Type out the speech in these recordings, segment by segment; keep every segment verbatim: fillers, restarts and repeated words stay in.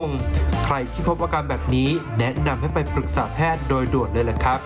ใครที่พบอาการแบบนี้แนะนำให้ไปปรึกษาแพทย์โดยด่วนเลยแหละครับ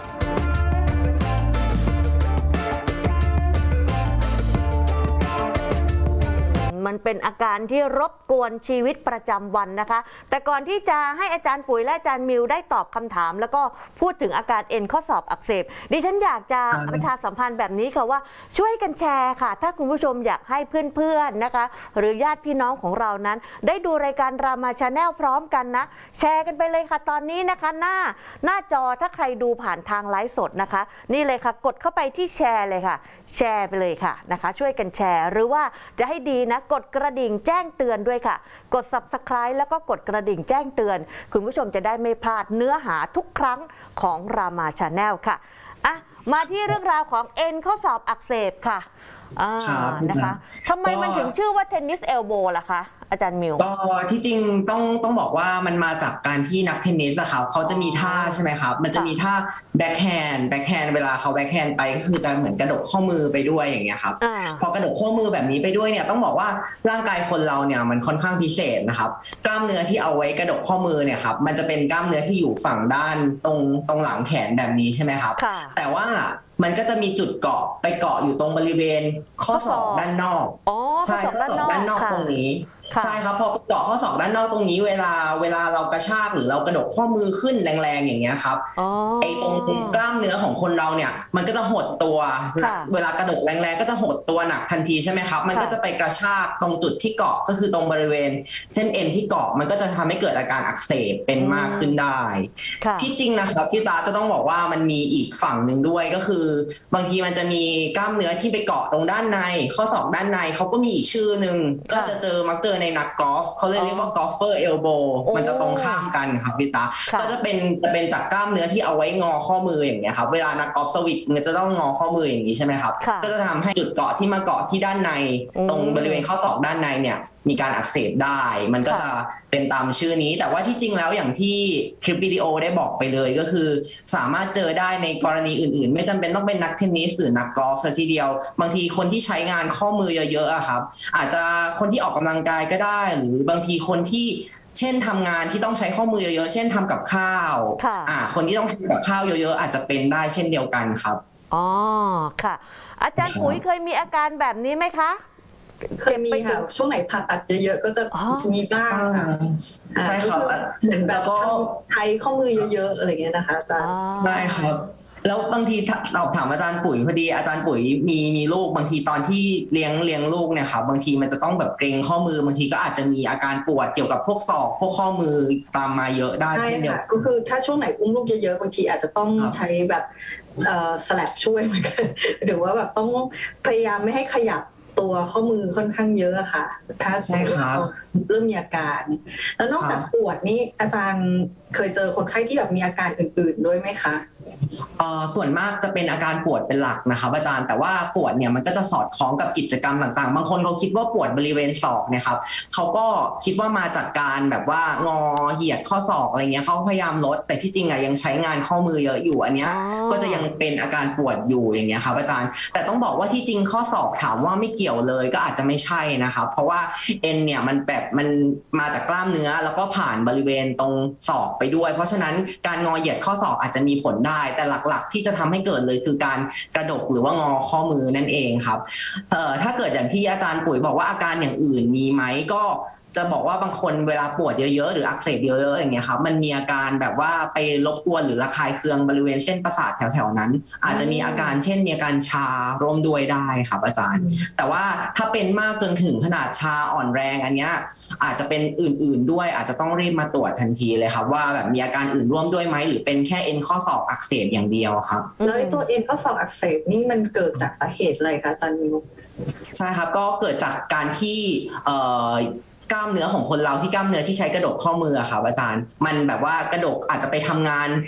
มันเป็นอาการที่รบกวนชีวิตประจำวันนะคะแต่ก่อนที่จะให้อาจารย์ปุ๋ยและอาจารย์มิวได้ตอบคำถามแล้วก็พูดถึงอาการเอ็นข้อศอกอักเสบดิฉันอยากจะประชาสัมพันธ์แบบนี้ค่ะว่าช่วยกันแชร์ค่ะถ้าคุณผู้ชมอยากให้เพื่อนๆนะคะหรือญาติพี่น้องของเรานั้นได้ดูรายการรามาชาแนลพร้อมกันนะแชร์กันไปเลยค่ะตอนนี้นะคะหน้าหน้าจอถ้าใครดูผ่านทางไลฟ์สดนะคะนี่เลยค่ะกดเข้าไปที่แชร์เลยค่ะแชร์ไปเลยค่ะนะคะช่วยกันแชร์หรือว่าจะให้ดีนะกดกระดิ่งแจ้งเตือนด้วยค่ะกด ซับสไครบ์ แล้วก็กดกระดิ่งแจ้งเตือนคุณผู้ชมจะได้ไม่พลาดเนื้อหาทุกครั้งของรามาชาแนลค่ะอ่ะมาที่เรื่องราวของเอ็นข้อศอกอักเสบค่ะนะคะทำไมมันถึงชื่อว่าเทนนิสเอลโบล่ะคะอาจารย์มิวก็ที่จริงต้องต้องบอกว่ามันมาจากการที่นักเทนนิสอะครับเขาจะมีท่าใช่ไหมครับมันจะมีท่าแบ็คแฮนด์แบ็คแฮนด์เวลาเขาแบ็คแฮนด์ไปก็คือจะเหมือนกระดกข้อมือไปด้วยอย่างเงี้ยครับพอกระดกข้อมือแบบนี้ไปด้วยเนี่ยต้องบอกว่าร่างกายคนเราเนี่ยมันค่อนข้างพิเศษนะครับกล้ามเนื้อที่เอาไว้กระดกข้อมือเนี่ยครับมันจะเป็นกล้ามเนื้อที่อยู่ฝั่งด้านตรงตรงหลังแขนแบบนี้ใช่ไหมครับแต่ว่ามันก็จะมีจุดเกาะไปเกาะอยู่ตรงบริเวณข้อศอกด้านนอกใช่ข้อศอกด้านนอกตรงนี้ใช่ครับพอเกาะข้อศอกด้านนอกตรงนี้เวลาเวลาเรากระชากหรือเรากระดกข้อมือขึ้นแรงๆอย่างเงี้ยครับไอ้ตรงกล้ามเนื้อของคนเราเนี่ยมันก็จะหดตัวเวลากระดกแรงๆก็จะหดตัวหนักทันทีใช่ไหมครับมันก็จะไปกระชากตรงจุดที่เกาะก็คือตรงบริเวณเส้นเอ็นที่เกาะมันก็จะทำให้เกิดอาการอักเสบเป็นมากขึ้นได้ที่จริงนะครับพี่ตาจะต้องบอกว่ามันมีอีกฝั่งหนึ่งด้วยก็คือบางทีมันจะมีกล้ามเนื้อที่ไปเกาะตรงด้านในข้อศอกด้านในเขาก็มีอีกชื่อหนึ่งก็จะเจอมักเจอในนักกอล์ฟเขาเลยเรียกว่ากอล์ฟเฟอร์เอลโบมันจะตรงข้ามกันครับพี่ตาก็จะเป็นจะเป็นจากกล้ามเนื้อที่เอาไว้งอข้อมืออย่างเงี้ยครับเวลานักกอล์ฟสวิตมันจะต้องงอข้อมืออย่างนี้ใช่ไหมครับก็จะทำให้จุดเกาะที่มาเกาะที่ด้านในตรงบริเวณข้อศอกด้านในเนี่ยมีการอักเสบได้มันก็จะเป็นตามชื่อนี้แต่ว่าที่จริงแล้วอย่างที่คลิปวิดีโอได้บอกไปเลยก็คือสามารถเจอได้ในกรณีอื่นๆไม่จำเป็นต้องเป็นนักเทนนิสหรือนักกอล์ฟซะทีเดียวบางทีคนที่ใช้งานข้อมือเยอะๆอะครับอาจจะคนที่ออกกำลังกายก็ได้หรือบางทีคนที่เช่นทำงานที่ต้องใช้ข้อมือเยอะๆเช่นทำกับข้าวอ่าคนที่ต้องทำกับข้าวเยอะๆอาจจะเป็นได้เช่นเดียวกันครับอ๋อค่ะอาจารย์ปุ๋ยเคยมีอาการแบบนี้ไหมคะเคยมีค่ะช่วงไหนผ่าตัดเยอะๆก็จะมีบ้างค่ะใช่ครับเหมือนแบบก็ใช้ข้อมือเยอะๆอะไรเงี้ยนะคะอาจารย์ได้ครับแล้วบางทีสอบถามอาจารย์ปุ๋ยพอดีอาจารย์ปุ๋ยมีมีลูกบางทีตอนที่เลี้ยงเลี้ยงลูกเนี่ยครับบางทีมันจะต้องแบบเกร็งข้อมือบางทีก็อาจจะมีอาการปวดเกี่ยวกับพวกศอกพวกข้อมือตามมาเยอะได้เช่นเดียวกันก็คือถ้าช่วงไหนอุ้มลูกเยอะๆบางทีอาจจะต้องใช้แบบสแลปช่วยเหมือนกันหรือว่าแบบต้องพยายามไม่ให้ขยับตัวข้อมือค่อนข้างเยอะค่ะถ้าใช่ครับเริ่มมีอาการแล้วนอกจากปวดนี่อาจารย์เคยเจอคนไข้ที่แบบมีอาการอื่นๆด้วยไหมคะส่วนมากจะเป็นอาการปวดเป็นหลักนะครับอาจารย์แต่ว่าปวดเนี่ยมันก็จะสอดคล้องกับกิจกรรมต่างๆบางคนเขาคิดว่าปวดบริเวณศอกเนี่ยครับเขาก็คิดว่ามาจากการแบบว่างอเหยียดข้อศอกอะไรเงี้ยเขาพยายามลดแต่ที่จริงอะยังใช้งานข้อมือเยอะอยู่อันเนี้ยก็จะยังเป็นอาการปวดอยู่อย่างเงี้ยครับอาจารย์แต่ต้องบอกว่าที่จริงข้อศอกถามว่าไม่เกี่ยวเลยก็อาจจะไม่ใช่นะครับเพราะว่าเอ็นเนี่ยมันแบบมันมาจากกล้ามเนื้อแล้วก็ผ่านบริเวณตรงศอกไปด้วยเพราะฉะนั้นการงอเหยียดข้อศอกอาจจะมีผลได้แต่หลักๆที่จะทำให้เกิดเลยคือการกระดกหรือว่างอข้อมือนั่นเองครับเอ่อถ้าเกิดอย่างที่อาจารย์ปุ๋ยบอกว่าอาการอย่างอื่นมีไหมก็จะบอกว่าบางคนเวลาปวดเยอะๆหรืออักเสบเยอะๆอย่างเงี้ยครับมันมีอาการแบบว่าไปรบกวนหรือระคายเคืองบริเวณเส้นประสาทแถวๆนั้นอาจจะมีอาการเช่นมีอาการชาร่วมด้วยได้ครับอาจารย์แต่ว่าถ้าเป็นมากจนถึงขนาดชาอ่อนแรงอันเนี้ยอาจจะเป็นอื่นๆด้วยอาจจะต้องรีบมาตรวจทันทีเลยครับว่าแบบมีอาการอื่นร่วมด้วยไหมหรือเป็นแค่เอ็นข้อศอกอักเสบอย่างเดียวครับแล้วตัวเอ็นข้อศอกอักเสบนี่มันเกิดจากสาเหตุอะไรคะอาจารย์มิวใช่ครับก็เกิดจากการที่เอ่อกล้ามเนื้อของคนเราที่กล้ามเนื้อที่ใช้กระดกข้อมือครับอาจารย์มันแบบว่ากระดกอาจจะไปทำงาน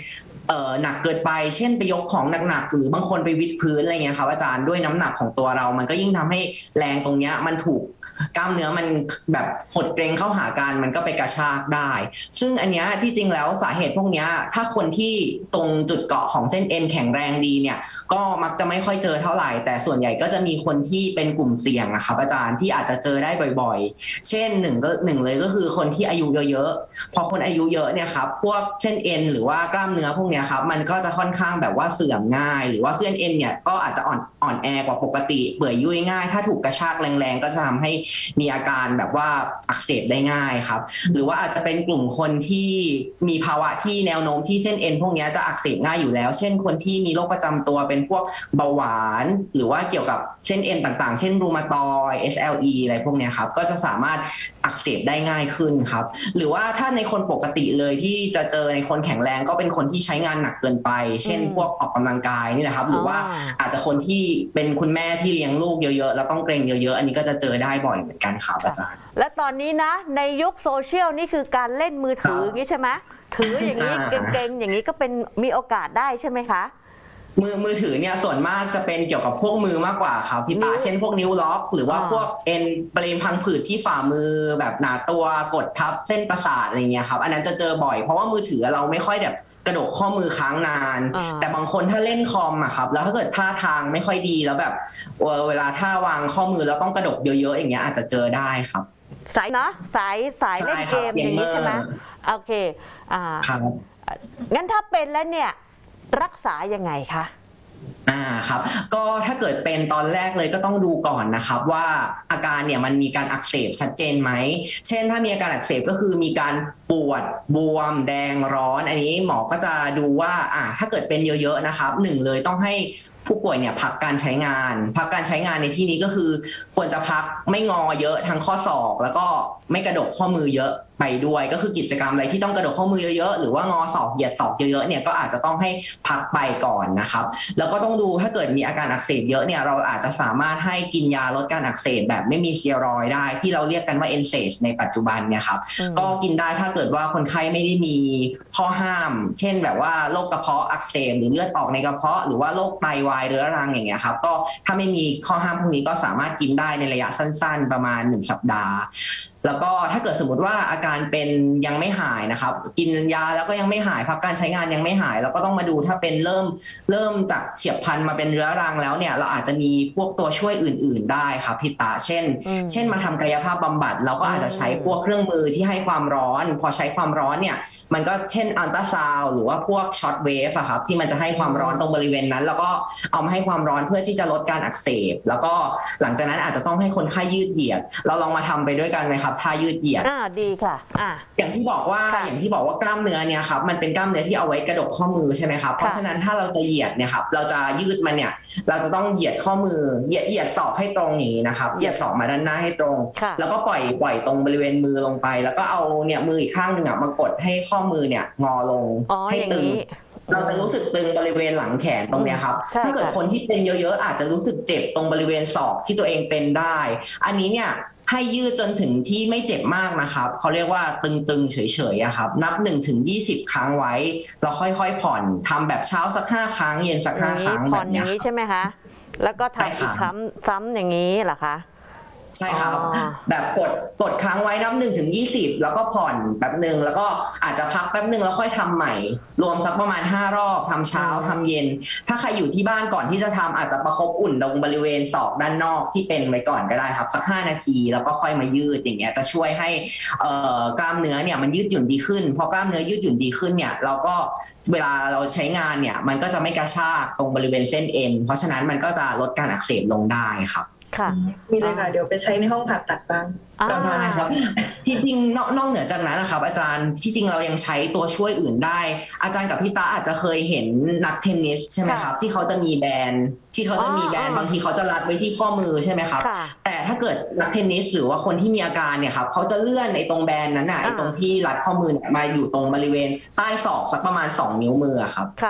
เอ่อหนักเกินไปเช่นไปยกของหนักๆหรือบางคนไปวิดพื้นอะไรเงี้ยครับอาจารย์ด้วยน้ำหนักของตัวเรามันก็ยิ่งทำให้แรงตรงเนี้ยมันถูกกล้ามเนื้อมันแบบหดเกร็งเข้าหากันมันก็ไปกระชากได้ซึ่งอันเนี้ยที่จริงแล้วสาเหตุพวกเนี้ยถ้าคนที่ตรงจุดเกาะของเส้นเอ็นแข็งแรงดีเนี่ยก็มักจะไม่ค่อยเจอเท่าไหร่แต่ส่วนใหญ่ก็จะมีคนที่เป็นกลุ่มเสี่ยงนะครับอาจารย์ที่อาจจะเจอได้บ่อยๆเช่นหนึ่งก็หนึ่งเลยก็คือคนที่อายุเยอะๆพอคนอายุเยอะเนี่ยครับพวกเส้นเอ็นหรือว่ากล้ามเนื้อพวกเนี้ยครับมันก็จะค่อนข้างแบบว่าเสื่อมง่ายหรือว่าเส้นเอ็นเนี่ยก็อาจจะอ่อนอ่อนแอกว่าปกติเปื่อยยุ่ยง่ายถ้าถูกกระชากแรงๆก็จะทำให้มีอาการแบบว่าอักเสบได้ง่ายครับหรือว่าอาจจะเป็นกลุ่มคนที่มีภาวะที่แนวโน้มที่เส้นเอ็นพวกนี้จะอักเสบง่ายอยู่แล้วเช่นคนที่มีโรคประจำตัวเป็นพวกเบาหวานหรือว่าเกี่ยวกับเส้นเอ็นต่างๆเช่นรูมาตอยด์ เอส แอล อี อะไรพวกนี้ครับก็จะสามารถอักเสบได้ง่ายขึ้นครับหรือว่าถ้าในคนปกติเลยที่จะเจอในคนแข็งแรงก็เป็นคนที่ใช้งานหนักเกินไปเช่นพวกออกกำลังกายนี่แหละครับหรือว่าอาจจะคนที่เป็นคุณแม่ที่เลี้ยงลูกเยอะๆแล้วต้องเกรงเยอะๆอันนี้ก็จะเจอได้บ่อยเหมือนกันครับอาจารย์และตอนนี้นะในยุคโซเชียลนี่คือการเล่นมือถืออย่างนี้ใช่ไหมถืออย่างนี้เก่งๆอย่างนี้ก็เป็นมีโอกาสได้ใช่ไหมคะมือมือถือเนี่ยส่วนมากจะเป็นเกี่ยวกับพวกมือมากกว่าครับพี่ตาเช่นพวกนิ้วล็อกหรือว่าพวกเอ็นบริเวณพังผืดที่ฝ่ามือแบบหนาตัวกดทับเส้นประสาทอะไรเงี้ยครับอันนั้นจะเจอบ่อยเพราะว่ามือถือเราไม่ค่อยแบบกระดกข้อมือค้างนานแต่บางคนถ้าเล่นคอมอะครับแล้วถ้าเกิดท่าทางไม่ค่อยดีแล้วแบบเวลาท่าวางข้อมือแล้วต้องกระดกเยอะๆอย่างเงี้ยอาจจะเจอได้ครับสายเนาะสายสายเล่นเกมอย่างนี้ใช่ไหมโอเคอ่างั้นถ้าเป็นแล้วเนี่ยรักษายังไงคะอ่าครับก็ถ้าเกิดเป็นตอนแรกเลยก็ต้องดูก่อนนะครับว่าอาการเนี่ยมันมีการอักเสบชัดเจนไหมเช่นถ้ามีอาการอักเสบก็คือมีการปวดบวมแดงร้อนอันนี้หมอก็จะดูว่าอ่าถ้าเกิดเป็นเยอะๆนะครับหนึ่งเลยต้องให้ผู้ป่วยเนี่ยพักการใช้งานพักการใช้งานในที่นี้ก็คือควรจะพักไม่งอเยอะทั้งข้อศอกแล้วก็ไม่กระดกข้อมือเยอะไปด้วยก็คือกิจกรรมอะไรที่ต้องกระดกข้อมือเยอะๆหรือว่างอศอกเหยียดศอกเยอะๆเนี่ยก็อาจจะต้องให้พักไปก่อนนะครับแล้วก็ต้องดูถ้าเกิดมีอาการอักเสบเยอะเนี่ยเราอาจจะสามารถให้กินยาลดการอักเสบแบบไม่มีสเตียรอยด์ได้ที่เราเรียกกันว่า เอ็น เซด ในปัจจุบันเนี่ยครับก็กินได้ถ้าเกิดว่าคนไข้ไม่ได้มีข้อห้ามเช่นแบบว่าโรคกระเพาะอักเสบหรือเลือดออกในกระเพาะหรือว่าโรคไตวายเรื้อรังอย่างเงี้ยครับก็ถ้าไม่มีข้อห้ามพวกนี้ก็สามารถกินได้ในระยะสั้นๆประมาณหนึ่งสัปดาห์แล้วก็ถ้าเกิดสมมติว่าอาการเป็นยังไม่หายนะครับกินยาแล้วก็ยังไม่หายพักการใช้งานยังไม่หายเราก็ต้องมาดูถ้าเป็นเริ่มเริ่มจากเฉียบพลันมาเป็นเรื้อรังแล้วเนี่ยเราอาจจะมีพวกตัวช่วยอื่นๆได้ครับพี่ตาเช่นเช่นมาทำกายภาพบำบัดเราก็อาจจะใช้พวกเครื่องมือที่ให้ความร้อนพอใช้ความร้อนเนี่ยมันก็เช่นอัลตราซาวด์หรือว่าพวกช็อตเวฟอะครับที่มันจะให้ความร้อนตรงบริเวณนั้นแล้วก็เอามาให้ความร้อนเพื่อที่จะลดการอักเสบแล้วก็หลังจากนั้นอาจจะต้องให้คนไข้ยืดเหยียดเราลองมาทำไปด้วยกันไหมครับท่ายืดเหยียดอ่าดีค่ะอ่าอย่างที่บอกว่าอย่างที่บอกว่ากล้ามเนื้อเนี่ยครับมันเป็นกล้ามเนื้อที่เอาไว้กระดกข้อมือใช่ไหมครับเพราะฉะนั้นถ้าเราจะเหยียดเนี่ยครับเราจะยืดมันเนี่ยเราจะต้องเหยียดข้อมือเหยียดเหยียดศอกให้ตรงอย่างนี้นะครับเหยียดศอกมาด้านหน้าให้ตรงแล้วก็ปล่อยปล่อยตรงบริเวณมือลงไปแล้วก็เอาเนี่ยมืออีกข้างหนึ่งอ่ะมากดให้ข้อมือเนี่ยงอลงให้ตึงเราจะรู้สึกตึงบริเวณหลังแขนตรงเนี้ยครับถ้าเกิดคนที่เป็นเยอะๆอาจจะรู้สึกเจ็บตรงบริเวณศอกที่ตัวเองเป็นได้อันนี้เนี่ยให้ยืดจนถึงที่ไม่เจ็บมากนะครับเขาเรียกว่าตึงๆเฉยๆครับนับหนึ่งถึงยี่สิบครั้งไว้เราค่อยๆผ่อนทำแบบเช้าสักห้าครั้งเย็นสักห้าครั้งแบบนี้ใช่ไหมคะแล้วก็ทำอีกครั้งซ้ำอย่างนี้เหรอคะใช่ครับแบบกดกดค้างไว้นับหนึ่งถึงยี่สิบแล้วก็ผ่อนแป๊บหนึ่งแล้วก็อาจจะพักแป๊บหนึ่งแล้วค่อยทำใหม่รวมสักประมาณห้ารอบทำเช้าทำเย็นถ้าใครอยู่ที่บ้านก่อนที่จะทำอาจจะประคบอุ่นตรงบริเวณศอกด้านนอกที่เป็นไว้ก่อนก็ได้ครับสักห้านาทีแล้วก็ค่อยมายืดอย่างเงี้ยจะช่วยให้เอ่อกล้ามเนื้อเนี่ยมันยืดหยุ่นดีขึ้นพอกล้ามเนื้อยืดหยุ่นดีขึ้นเนี่ยเราก็เวลาเราใช้งานเนี่ยมันก็จะไม่กระชากตรงบริเวณเส้นเอ็นเพราะฉะนั้นมันก็จะลดการอักเสบลงได้ครับค่ะมีเลยค่ะเดี๋ยวไปใช้ในห้องผ่าตัดบ้างใช่ครับที่จริงนอกเหนือจากนั้นนะครับอาจารย์ที่จริงเรายังใช้ตัวช่วยอื่นได้อาจารย์กับพี่ตาอาจจะเคยเห็นนักเทนนิสใช่ไหมครับที่เขาจะมีแบนที่เขาจะมีแบนบางทีเขาจะรัดไว้ที่ข้อมือใช่ไหมครับแต่ถ้าเกิดนักเทนนิสหรือว่าคนที่มีอาการเนี่ยครับเขาจะเลื่อนในตรงแบนนั้นน่ะไอ้ตรงที่รัดข้อมือมาอยู่ตรงบริเวณใต้ศอกสักประมาณสองนิ้วมือครับ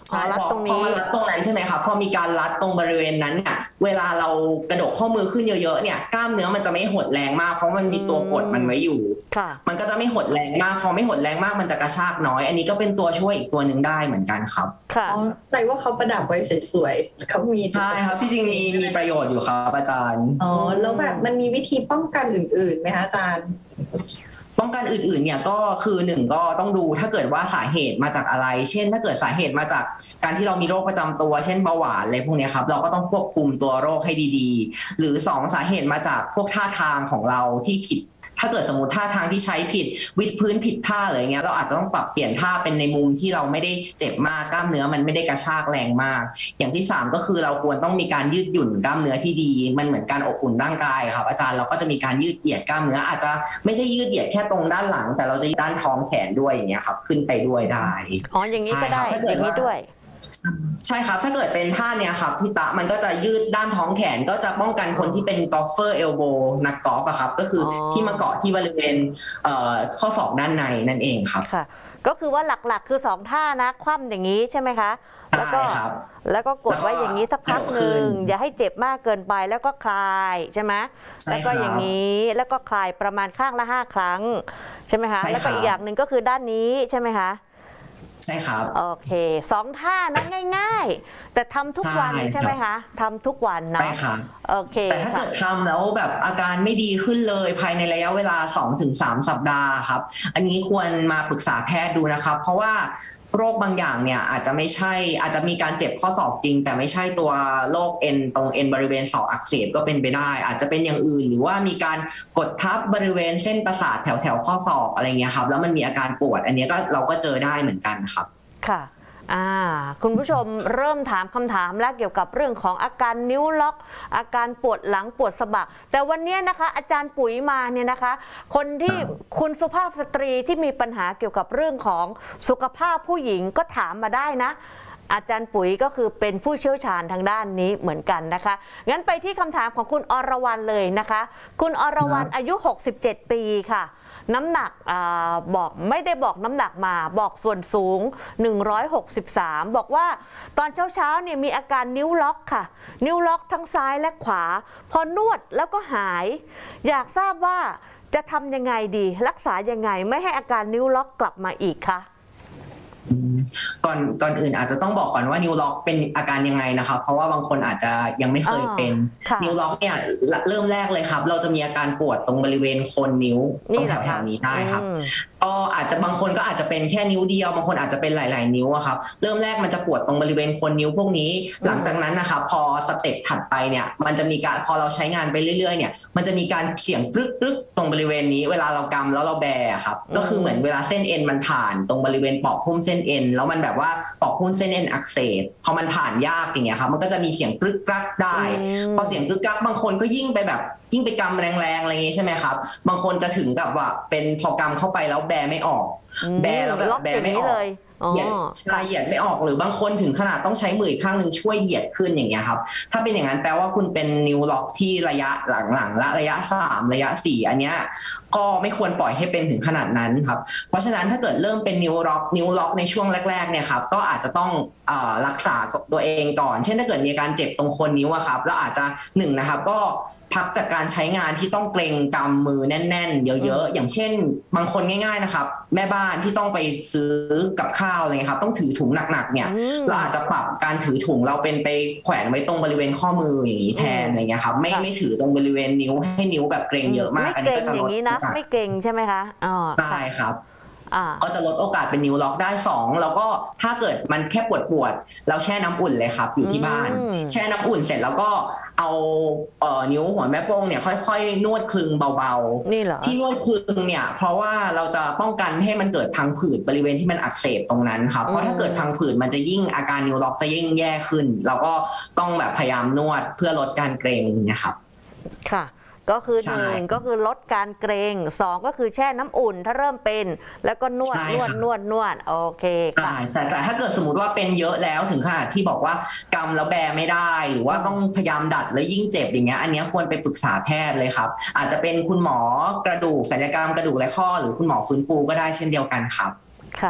ใช่รัดพอตรงพอนี้มารัดตรงนั้นใช่ไหมครับพอมีการรัดตรงบริเวณนั้นเนี่ยเวลาเรากระดกข้อมือขึ้นเยอะๆเนี่ยกล้ามเนื้อมันจะไม่หดแรงมากเพราะมันมีตัวกดมันไว้อยู่ค่ะมันก็จะไม่หดแรงมากพอไม่หดแรงมากมันจะกระชากน้อย อันนี้ก็เป็นตัวช่วยอีกตัวหนึ่งได้เหมือนกันครับค่ะอ๋อแต่ว่าเขาประดับไว้สวยๆเขามีใช่ครับที่จริงมีมีประโยชน์อยู่ครับอาจารย์อ๋อแล้วแบบมันมีวิธีป้องกันอื่นๆไหมคะอาจารย์ป้องกันอื่นๆเนี่ยก็คือหนึ่งก็ต้องดูถ้าเกิดว่าสาเหตุมาจากอะไร เช่น ถ้าเกิดสาเหตุมาจากการที่เรามีโรคประจำตัวเช่นเบาหวานอะไรพวกนี้ครับเราก็ต้องควบคุมตัวโรคให้ดีๆหรือสองสาเหตุมาจากพวกท่าทางของเราที่ผิดถ้าเกิดสมมติท่าทางที่ใช้ผิดวิดพื้นผิดท่าอะไรเงี้ยเราอาจจะต้องปรับเปลี่ยนท่าเป็นในมุมที่เราไม่ได้เจ็บมากกล้ามเนื้อมันไม่ได้กระชากแรงมากอย่างที่สามก็คือเราควรต้องมีการยืดหยุ่นกล้ามเนื้อที่ดีมันเหมือนการอบอุ่นร่างกายครับอาจารย์เราก็จะมีการยืดเหยียดกล้ามเนื้ออาจจะไม่ใช่ยืดเหยียดแค่ตรงด้านหลังแต่เราจะด้านท้องแขนด้วยอย่างเงี้ยครับขึ้นไปด้วยได้อ๋ออย่างนี้ก็ได้ใช่ครับถ้าเกิอดย่างนี้ว่าด้วยใช่ครับถ้าเกิดเป็นท่าเนี้ยครับพี่ตะมันก็จะยืดด้านท้องแขนก็จะป้องกันคนที่เป็นกอล์ฟเฟอร์เอลโบนักกอล์ฟอะครับก็คือออที่มาเกาะที่บริเวณเอ่อข้อศอกด้านในนั่นเองครับค่ะ ก็คือว่าหลักๆ คือสองท่านะคว่ำอย่างนี้ใช่ไหมคะแล้วก็ใช่ครับแล้วก็กดไว้อย่างนี้สักพักหนึ่งแล้วก็อย่าให้เจ็บมากเกินไปแล้วก็คลายใช่ไหมใช่แล้วก็ครับอย่างนี้แล้วก็คลายประมาณข้างละห้าครั้งใช่ไหมคะใช่แล้วก็ครับอีกอย่างหนึ่งก็คือด้านนี้ใช่ไหมคะใช่ครับโอเคสองท่านะง่ายๆ แต่ทำทุกวันใช่ใช่ไหมคะทำทุกวันเนาะใช่ครับโอเคแต่ถ้าค่ะเกิดทำแล้วแบบอาการไม่ดีขึ้นเลยภายในระยะเวลา สองถึงสาม สัปดาห์ครับอันนี้ควรมาปรึกษาแพทย์ดูนะครับเพราะว่าโรคบางอย่างเนี่ยอาจจะไม่ใช่อาจจะมีการเจ็บข้อศอกจริง แต่ไม่ใช่ตัวโรคเอ็นตรงเอ็นบริเวณศอกอักเสบก็เป็นไปได้ อาจจะเป็นอย่างอื่นหรือว่ามีการกดทับบริเวณเส้นประสาทแถวแถวข้อศอกอะไรเงี้ยครับแล้วมันมีอาการปวดอันนี้ก็เราก็เจอได้เหมือนกันครับค่ะอ่าคุณผู้ชมเริ่มถามคำถามแล้วเกี่ยวกับเรื่องของอาการนิ้วล็อก อาการปวดหลังปวดสะบักแต่วันนี้นะคะอาจารย์ปุ๋ยมาเนี่ยนะคะ คนที่คุณสุภาพสตรีที่มีปัญหาเกี่ยวกับเรื่องของสุขภาพผู้หญิงก็ถามมาได้นะ อาจารย์ปุ๋ยก็คือเป็นผู้เชี่ยวชาญทางด้านนี้เหมือนกันนะคะงั้นไปที่คำถามของคุณอรวรรณเลยนะคะ คุณอรวรรณอายุหกสิบเจ็ดปีค่ะน้ำหนักอาบอกไม่ได้บอกน้ำหนักมาบอกส่วนสูงหนึ่งร้อยหกสิบสามบอกว่าตอนเช้าๆเนี่ยมีอาการนิ้วล็อกค่ะนิ้วล็อกทั้งซ้ายและขวาพอนวดแล้วก็หายอยากทราบว่าจะทำยังไงดีรักษายังไงไม่ให้อาการนิ้วล็อกกลับมาอีกคะก่อนก่อนอื่นอาจจะต้องบอกก่อนว่านิ้วล็อกเป็นอาการยังไงนะครับเพราะว่าบางคนอาจจะยังไม่เคยเป็นนิ้วล็อกเนี่ยเริ่มแรกเลยครับเราจะมีอาการปวดตรงบริเวณโคนนิ้วตรงแถวๆนี้ได้ครับก็อาจจะบางคนก็อาจจะเป็นแค่นิ้วเดียวบางคนอาจจะเป็นหลายๆนิ้วครับเริ่มแรกมันจะปวดตรงบริเวณโคนนิ้วพวกนี้หลังจากนั้นนะครับพอสเต็ปถัดไปเนี่ยมันจะมีการพอเราใช้งานไปเรื่อยๆเนี่ยมันจะมีการเสียงตึ๊กๆตรงบริเวณนี้เวลาเรากำแล้วเราแบครับก็คือเหมือนเวลาเส้นเอ็นมันผ่านตรงบริเวณปอกหุ้มเส้นเอ็นแล้วมันแบบว่าปอกหุ้มเส้นเอ็นอักเสบพอมันผ่านยากอย่างเงี้ยครับมันก็จะมีเสียงกรึกกรักได้พอเสียงกรึกกรักบางคนก็ยิ่งไปแบบยิ่งไปกำแรงๆอะไรอย่างงี้ใช่ไหมครับบางคนจะถึงกับว่าเป็นพอกำเข้าไปแล้วแบไม่ออกแบแล้วแบบแบไม่ออกเหยียดใช่เหยียดไม่ออกหรือบางคนถึงขนาดต้องใช้มืออีกข้างหนึ่งช่วยเหยียดขึ้นอย่างเงี้ยครับถ้าเป็นอย่างนั้นแปลว่าคุณเป็นนิ้วล็อกที่ระยะหลังๆและระยะสามระยะสี่อันเนี้ยก็ไม่ควรปล่อยให้เป็นถึงขนาดนั้นครับเพราะฉะนั้นถ้าเกิดเริ่มเป็นนิ้วล็อกนิ้วล็อกในช่วงแรกๆเนี่ยครับก็อาจจะต้องเอ่อรักษาตัวเองก่อนเช่นถ้าเกิดมีอาการเจ็บตรงโคนนิ้วอะครับแล้วอาจจะหนึ่งนะครับก็พักจากการใช้งานที่ต้องเกรงกำมือแน่นๆเยอะๆอย่างเช่นบางคนง่ายๆนะครับแม่บ้านที่ต้องไปซื้อกับข้าวอะไรเงี้ยครับต้องถือถุงหนักๆเนี่ยเราอาจจะปรับการถือถุงเราเป็นไปแขวนไว้ตรงบริเวณข้อมืออย่างนี้แทนอะไรเงี้ยครับไม่ไม่ถือตรงบริเวณนิ้วให้นิ้วแบบเกรงเยอะมากอันนี้ก็จะลดอย่างนี้นะไม่เกรงใช่ไหมคะอ๋อใช่ครับก็จะลดโอกาสเป็นนิ้วล็อกได้สองแล้วก็ถ้าเกิดมันแค่ปวดปวดเราแช่น้ำอุ่นเลยครับอยู่ที่บ้านแช่น้ำอุ่นเสร็จแล้วก็เอาเอ่อนิ้วหัวแม่โป้งเนี่ยค่อยๆนวดคลึงเบาๆนี่เหรอที่นวดคลึงเนี่ยเพราะว่าเราจะป้องกันให้มันเกิดพังผืดบริเวณที่มันอักเสบตรงนั้นครับเพราะถ้าเกิดพังผืดมันจะยิ่งอาการนิ้วล็อกจะยิ่งแย่ขึ้นเราก็ต้องแบบพยายามนวดเพื่อลดการเกร็งนะครับค่ะก็คือหนึ่งก็คือลดการเกรงสองก็คือแช่น้ำอุ่นถ้าเริ่มเป็นแล้วก็นวดนวดนวดนวดโอเคค่ะแต่แต่ถ้าเกิดสมมติว่าเป็นเยอะแล้วถึงขนาดที่บอกว่ากำแล้วแบไม่ได้หรือว่าต้องพยายามดัดแล้วยิ่งเจ็บอย่างเงี้ยอันนี้ควรไปปรึกษาแพทย์เลยครับอาจจะเป็นคุณหมอกระดูกศัลยกรรมกระดูกและข้อหรือคุณหมอฟื้นฟูก็ได้เช่นเดียวกันครับค่ะ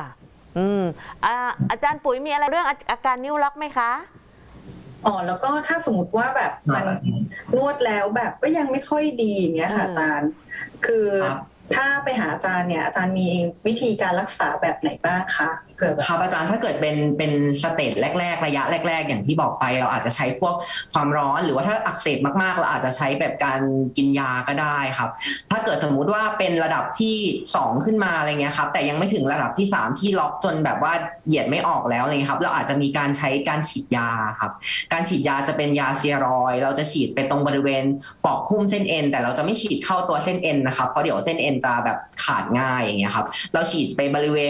อืมอ่าอาจารย์ปุ๋ยมีอะไรเรื่องอาการนิ้วล็อกไหมคะอ๋อแล้วก็ถ้าสมมติว่าแบบมันนวดแล้วแบบก็ยังไม่ค่อยดีอย่างเงี้ยค่ะอาจารย์คือถ้าไปหาอาจารย์เนี่ยอาจารย์มีวิธีการรักษาแบบไหนบ้างคะครับอาจารย์ถ้าเกิดเป็นเป็นสเตจแรกๆระยะแรกๆอย่างที่บอกไปเราอาจจะใช้พวกความร้อนหรือว่าถ้าอักเสบมากๆเราอาจจะใช้แบบการกินยาก็ได้ครับถ้าเกิดสมมุติว่าเป็นระดับที่สองขึ้นมาอะไรเงี้ยครับแต่ยังไม่ถึงระดับที่สามที่ล็อกจนแบบว่าเหยียดไม่ออกแล้วอะไรเงี้ยครับเราอาจจะมีการใช้การฉีดยาครับการฉีดยาจะเป็นยาสเตียรอยด์เราจะฉีดไปตรงบริเวณปลอกหุ้มเส้นเอ็นแต่เราจะไม่ฉีดเข้าตัวเส้นเอ็นนะครับเพราะเดี๋ยวเส้นเอ็นจะแบบขาดง่ายอย่างเงี้ยครับเราฉีดไปบริเวณ